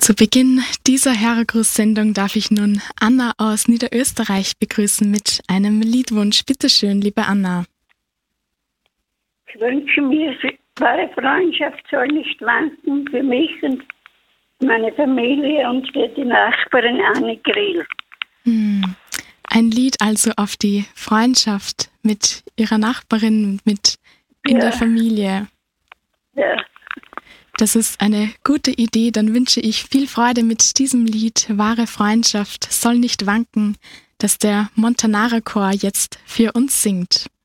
Zu Beginn dieser Hörergruß-Sendung darf ich nun Anna aus Niederösterreich begrüßen mit einem Liedwunsch. Bitte schön, liebe Anna. Ich wünsche mir, wahre Freundschaft soll nicht wanken für mich und meine Familie und für die Nachbarin Anne Grill. Ein Lied also auf die Freundschaft mit ihrer Nachbarin, mit in der Familie. Ja. Das ist eine gute Idee. Dann wünsche ich viel Freude mit diesem Lied. Wahre Freundschaft soll nicht wanken, das der Montanara Chor jetzt für uns singt.